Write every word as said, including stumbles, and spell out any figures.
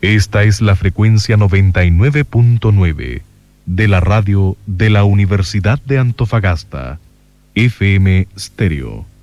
Esta es la frecuencia noventa y nueve punto nueve de la radio de la Universidad de Antofagasta, F M Stereo.